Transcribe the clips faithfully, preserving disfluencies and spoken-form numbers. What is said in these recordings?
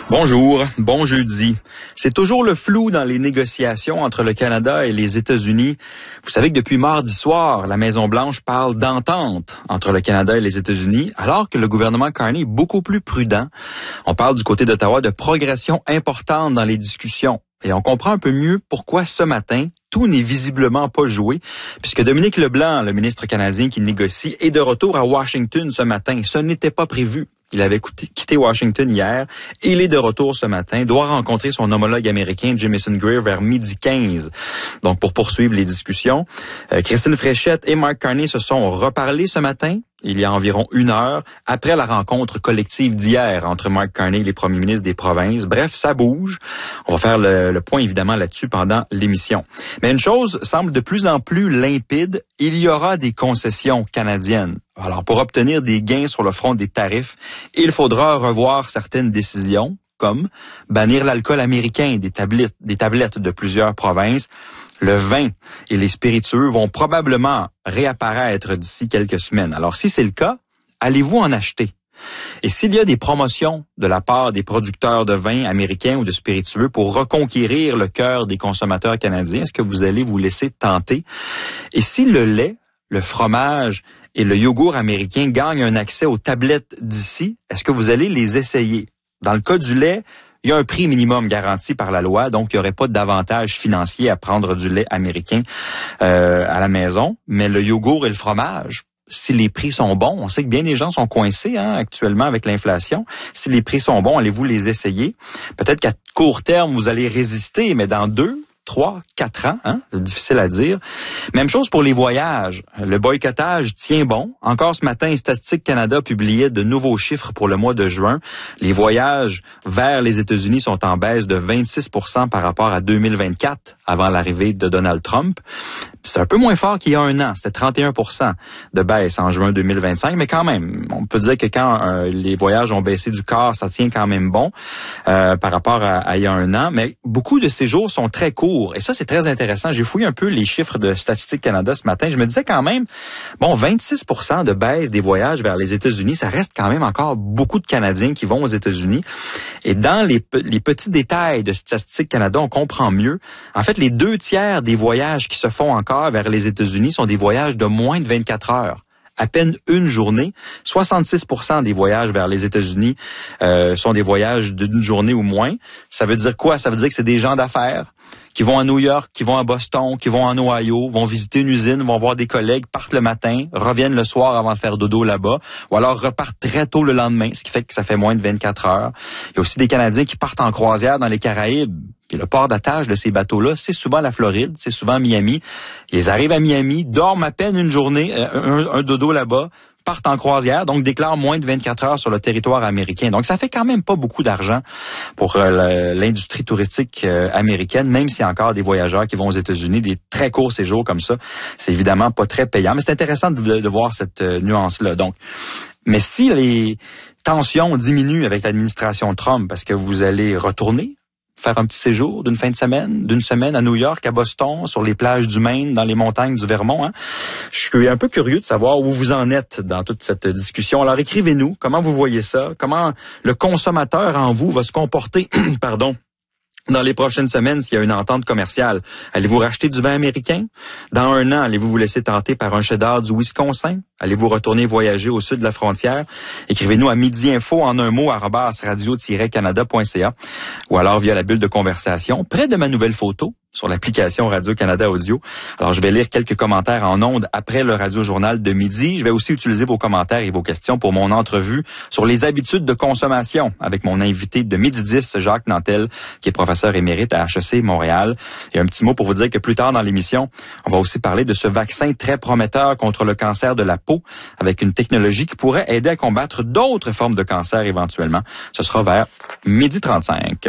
Bonjour, bon jeudi. C'est toujours le flou dans les négociations entre le Canada et les États-Unis. Vous savez que depuis mardi soir, la Maison-Blanche parle d'entente entre le Canada et les États-Unis, alors que le gouvernement Carney est beaucoup plus prudent. On parle du côté d'Ottawa de progression importante dans les discussions. Et on comprend un peu mieux pourquoi ce matin, tout n'est visiblement pas joué, puisque Dominique Leblanc, le ministre canadien qui négocie, est de retour à Washington ce matin. Ce n'était pas prévu. Il avait quitté Washington hier et il est de retour ce matin, doit rencontrer son homologue américain Jamieson Greer vers midi quinze. Donc, pour poursuivre les discussions, euh, Christine Fréchette et Mark Carney se sont reparlés ce matin, il y a environ une heure, après la rencontre collective d'hier entre Mark Carney et les premiers ministres des provinces. Bref, ça bouge. On va faire le, le point évidemment là-dessus pendant l'émission. Mais une chose semble de plus en plus limpide, il y aura des concessions canadiennes. Alors, pour obtenir des gains sur le front des tarifs, il faudra revoir certaines décisions, comme bannir l'alcool américain des tablettes, des tablettes de plusieurs provinces. Le vin et les spiritueux vont probablement réapparaître d'ici quelques semaines. Alors, si c'est le cas, allez-vous en acheter? Et s'il y a des promotions de la part des producteurs de vin américains ou de spiritueux pour reconquérir le cœur des consommateurs canadiens, est-ce que vous allez vous laisser tenter? Et si le lait, le fromage et le yogourt américain gagnent un accès aux tablettes d'ici, est-ce que vous allez les essayer? Dans le cas du lait, il y a un prix minimum garanti par la loi, donc il n'y aurait pas d'avantage financier à prendre du lait américain euh, à la maison. Mais le yogourt et le fromage, si les prix sont bons, on sait que bien des gens sont coincés hein, actuellement avec l'inflation. Si les prix sont bons, allez-vous les essayer? Peut-être qu'à court terme, vous allez résister, mais dans deux, trois, quatre ans, hein, c'est difficile à dire. Même chose pour les voyages. Le boycottage tient bon. Encore ce matin, Statistique Canada publiait de nouveaux chiffres pour le mois de juin. Les voyages vers les États-Unis sont en baisse de vingt-six pour cent par rapport à deux mille vingt-quatre, avant l'arrivée de Donald Trump. C'est un peu moins fort qu'il y a un an. C'était trente et un pour cent de baisse en juin deux mille vingt-cinq, mais quand même, on peut dire que quand euh, les voyages ont baissé du quart, ça tient quand même bon euh, par rapport à, à il y a un an. Mais beaucoup de séjours sont très courts. Et ça, c'est très intéressant. J'ai fouillé un peu les chiffres de Statistique Canada ce matin. Je me disais quand même, bon, vingt-six pour cent de baisse des voyages vers les États-Unis, ça reste quand même encore beaucoup de Canadiens qui vont aux États-Unis. Et dans les, les petits détails de Statistique Canada, on comprend mieux. En fait, les deux tiers des voyages qui se font encore vers les États-Unis sont des voyages de moins de vingt-quatre heures. À peine une journée. soixante-six pour cent des voyages vers les États-Unis euh, sont des voyages d'une journée ou moins. Ça veut dire quoi? Ça veut dire que c'est des gens d'affaires qui vont à New York, qui vont à Boston, qui vont en Ohio, vont visiter une usine, vont voir des collègues, partent le matin, reviennent le soir avant de faire dodo là-bas, ou alors repartent très tôt le lendemain, ce qui fait que ça fait moins de vingt-quatre heures. Il y a aussi des Canadiens qui partent en croisière dans les Caraïbes. Puis le port d'attache de ces bateaux-là, c'est souvent la Floride, c'est souvent Miami. Ils arrivent à Miami, dorment à peine une journée, un, un dodo là-bas, partent en croisière, donc déclarent moins de vingt-quatre heures sur le territoire américain. Donc, ça fait quand même pas beaucoup d'argent pour euh, l'industrie touristique euh, américaine, même s'il y a encore des voyageurs qui vont aux États-Unis, des très courts séjours comme ça. C'est évidemment pas très payant, mais c'est intéressant de, de voir cette euh, nuance-là. Donc, mais si les tensions diminuent avec l'administration Trump, parce que vous allez retourner faire un petit séjour d'une fin de semaine, d'une semaine à New York, à Boston, sur les plages du Maine, dans les montagnes du Vermont. Hein. Je suis un peu curieux de savoir où vous en êtes dans toute cette discussion. Alors écrivez-nous, comment vous voyez ça? Comment le consommateur en vous va se comporter, pardon, dans les prochaines semaines s'il y a une entente commerciale? Allez-vous racheter du vin américain? Dans un an, allez-vous vous laisser tenter par un cheddar du Wisconsin? Allez-vous retourner voyager au sud de la frontière? Écrivez-nous à midi info en un mot arobase radio tiret canada point c a ou alors via la bulle de conversation près de ma nouvelle photo sur l'application Radio-Canada Audio. Alors, je vais lire quelques commentaires en ondes après le Radio-Journal de midi. Je vais aussi utiliser vos commentaires et vos questions pour mon entrevue sur les habitudes de consommation avec mon invité de midi dix, Jacques Nantel, qui est professeur émérite à H E C Montréal. Et un petit mot pour vous dire que plus tard dans l'émission, on va aussi parler de ce vaccin très prometteur contre le cancer de la peau avec une technologie qui pourrait aider à combattre d'autres formes de cancer éventuellement. Ce sera vers midi trente-cinq.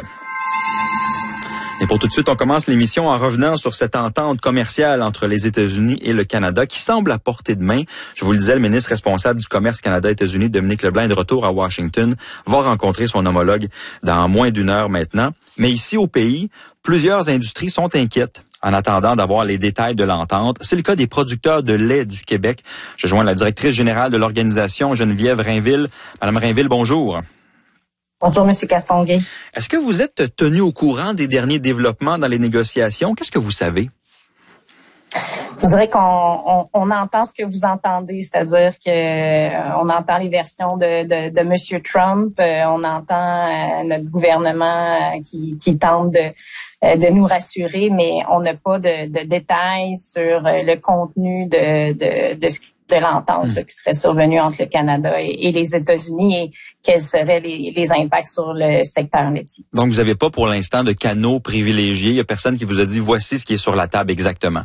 Et pour tout de suite, on commence l'émission en revenant sur cette entente commerciale entre les États-Unis et le Canada qui semble à portée de main. Je vous le disais, le ministre responsable du commerce Canada-États-Unis, Dominique Leblanc, est de retour à Washington, va rencontrer son homologue dans moins d'une heure maintenant. Mais ici au pays, plusieurs industries sont inquiètes en attendant d'avoir les détails de l'entente. C'est le cas des producteurs de lait du Québec. Je joins la directrice générale de l'organisation, Geneviève Rainville. Madame Rainville, bonjour. Bonjour, Monsieur Castonguay. Est-ce que vous êtes tenu au courant des derniers développements dans les négociations? Qu'est-ce que vous savez? Je dirais qu'on on, on entend ce que vous entendez, c'est-à-dire que euh, on entend les versions de, de, de Monsieur Trump, euh, on entend euh, notre gouvernement euh, qui, qui tente de, euh, de nous rassurer, mais on n'a pas de, de détails sur euh, le contenu de, de, de, de l'entente mmh. là, qui serait survenue entre le Canada et, et les États-Unis et quels seraient les, les impacts sur le secteur laitier. Donc, vous n'avez pas pour l'instant de canaux privilégiés. Il n'y a personne qui vous a dit voici ce qui est sur la table exactement.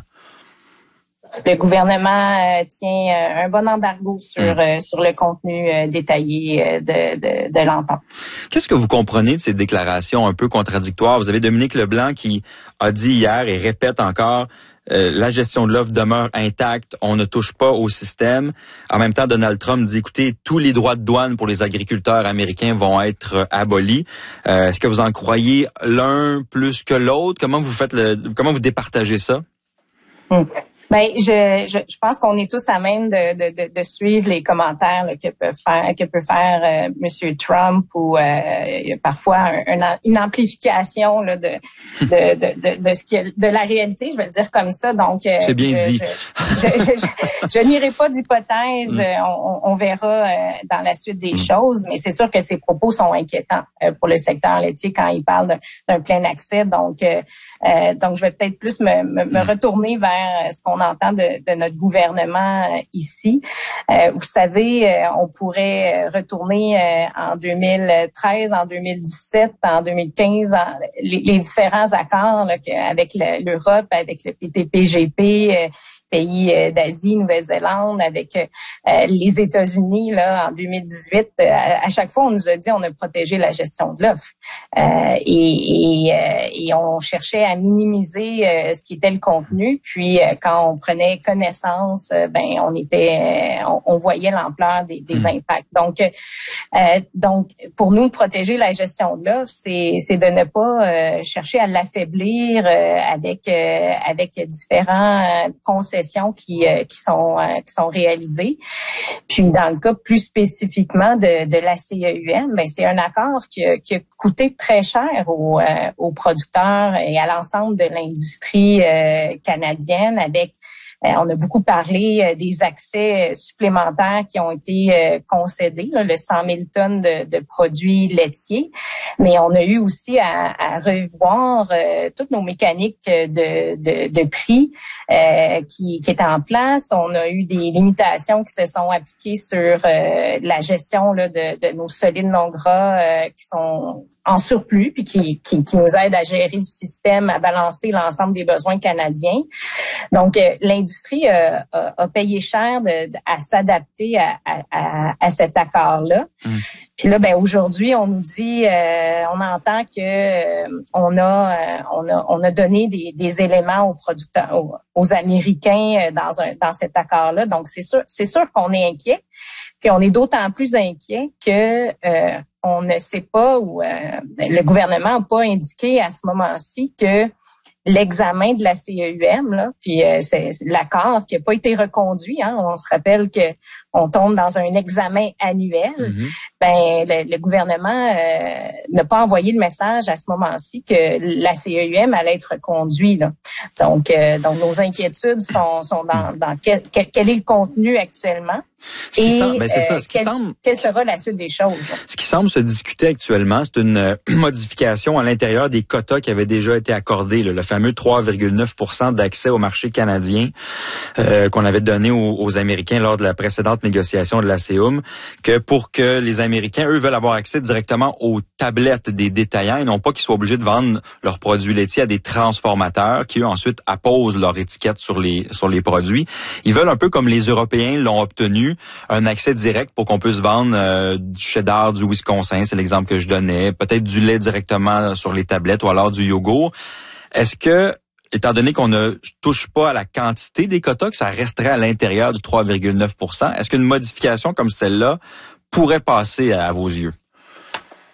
Le gouvernement euh, tient euh, un bon embargo sur mmh. euh, sur le contenu euh, détaillé euh, de, de, de l'entente. Qu'est-ce que vous comprenez de ces déclarations un peu contradictoires? Vous avez Dominique Leblanc qui a dit hier et répète encore euh, la gestion de l'offre demeure intacte, on ne touche pas au système. En même temps, Donald Trump dit écoutez, tous les droits de douane pour les agriculteurs américains vont être abolis. Euh, est-ce que vous en croyez l'un plus que l'autre? Comment vous faites le comment vous départagez ça? Mmh. Ben, je, je, je pense qu'on est tous à même de, de, de, de suivre les commentaires là, que peut faire que peut faire euh, Monsieur Trump ou euh, parfois un, un, une amplification là, de, de, de, de, de ce qui est, de la réalité, je vais le dire comme ça. Donc, euh, c'est bien je, dit. Je, je, je, je, je n'irai pas d'hypothèse. Mm. On, on verra euh, dans la suite des mm. choses, mais c'est sûr que ces propos sont inquiétants euh, pour le secteur laitier quand il parle d'un plein accès. Donc, euh, euh, donc je vais peut-être plus me, me, me retourner vers ce qu'on entend de, de notre gouvernement euh, ici. Euh, vous savez, euh, on pourrait retourner euh, en deux mille treize, en deux mille dix-sept, en deux mille quinze, en, les, les différents accords là, que, avec l'Europe, avec le P T P G P, euh, pays euh, d'Asie, Nouvelle-Zélande, avec euh, les États-Unis là en deux mille dix-huit. Euh, à chaque fois, on nous a dit on a protégé la gestion de l'offre euh, et, et, euh, et on cherchait à minimiser euh, ce qui était le contenu. Puis euh, quand on prenait connaissance, euh, ben on était, euh, on, on voyait l'ampleur des, des impacts. Donc, euh, donc pour nous, protéger la gestion de l'offre, c'est c'est de ne pas euh, chercher à l'affaiblir euh, avec euh, avec différents euh, conseils qui euh, qui sont euh, qui sont réalisés. Puis dans le cas plus spécifiquement de de la C E U M, ben c'est un accord qui a, qui a coûté très cher aux euh, aux producteurs et à l'ensemble de l'industrie euh, canadienne avec Euh, on a beaucoup parlé euh, des accès supplémentaires qui ont été euh, concédés, là, le cent mille tonnes de, de produits laitiers, mais on a eu aussi à, à revoir euh, toutes nos mécaniques de, de, de prix euh, qui, qui étaient en place. On a eu des limitations qui se sont appliquées sur euh, la gestion là, de, de nos solides non gras euh, qui sont en surplus, puis qui, qui, qui nous aident à gérer le système, à balancer l'ensemble des besoins canadiens. Donc, euh, l'industrie euh, a, a payé cher de, de, à s'adapter à, à, à cet accord-là. Mmh. Puis là, ben aujourd'hui, on nous dit, euh, on entend que euh, on a, euh, on a, on a donné des, des éléments aux producteurs, aux, aux Américains dans un, dans cet accord-là. Donc, c'est sûr, c'est sûr qu'on est inquiet. Puis on est d'autant plus inquiet que euh, on ne sait pas ou euh, le gouvernement n'a pas indiqué à ce moment-ci que l'examen de la C E U M, là, puis euh, c'est l'accord qui n'a pas été reconduit. Hein, on se rappelle que on tombe dans un examen annuel. Mm-hmm. Ben le, le gouvernement euh, n'a pas envoyé le message à ce moment-ci que la C E U M allait être reconduite. Là. Donc, euh, donc nos inquiétudes sont, sont dans, dans quel, quel, quel est le contenu actuellement. Ce qui, semble, ben c'est ça, ce qui quelle, semble, quelle sera la suite des choses? Là? Ce qui semble se discuter actuellement, c'est une euh, modification à l'intérieur des quotas qui avaient déjà été accordés, là, le fameux trois virgule neuf pour cent d'accès au marché canadien euh, qu'on avait donné aux, aux Américains lors de la précédente négociation de la C E U M, que pour que les Américains, eux, veulent avoir accès directement aux tablettes des détaillants et non pas qu'ils soient obligés de vendre leurs produits laitiers à des transformateurs qui, eux, ensuite apposent leur étiquette sur les sur les produits. Ils veulent un peu comme les Européens l'ont obtenu, un accès direct pour qu'on puisse vendre euh, du cheddar, du Wisconsin, c'est l'exemple que je donnais, peut-être du lait directement sur les tablettes ou alors du yogourt. Est-ce que, étant donné qu'on ne touche pas à la quantité des quotas, que ça resterait à l'intérieur du trois virgule neuf pour cent, est-ce qu'une modification comme celle-là pourrait passer à, à vos yeux?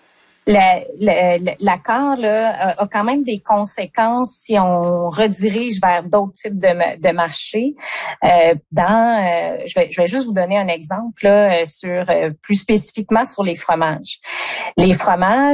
L'accord là a, a quand même des conséquences si on redirige vers d'autres types de, de marchés. Euh, dans, euh, je vais, je vais juste vous donner un exemple là, sur euh, plus spécifiquement sur les fromages. Les fromages